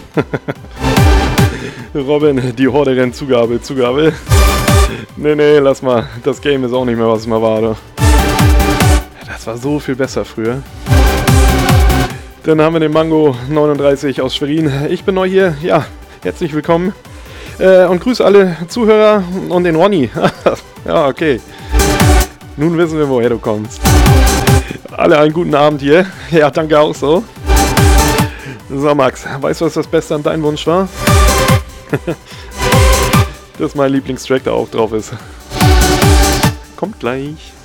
Robin, die Horde rennt Zugabe. Nee, lass mal. Das Game ist auch nicht mehr, was es mal war, du. Das war so viel besser früher. Dann haben wir den Mango 39 aus Schwerin. Ich bin neu hier. Ja, herzlich willkommen. Und grüße alle Zuhörer und den Ronny. Ja, okay. Nun wissen wir, woher du kommst. Alle einen guten Abend hier. Ja, danke auch so. So, Max, weißt du, was das Beste an deinem Wunsch war? Dass mein Lieblingstrack da auch drauf ist. Kommt gleich.